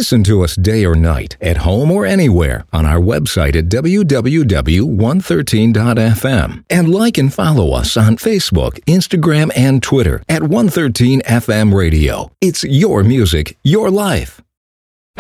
Listen to us day or night, at home or anywhere, on our website at www.113.fm. And like and follow us on Facebook, Instagram, and Twitter at 113 FM Radio. It's your music, your life.